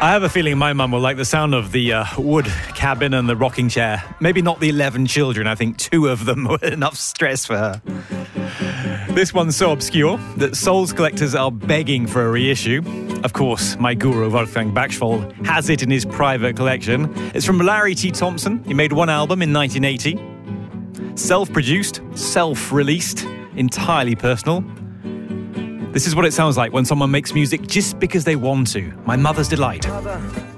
I have a feeling my mum will like the sound of the wood cabin and the rocking chair. Maybe not the 11 children. I think 2 of them were enough stress for her. This one's so obscure that Souls collectors are begging for a reissue. Of course, my guru Wolfgang Bachvold has it in his private collection. It's from Larry T. Thompson. He made one album in 1980. Self-produced, self-released, entirely personal. This is what it sounds like when someone makes music just because they want to. My Mother's Delight.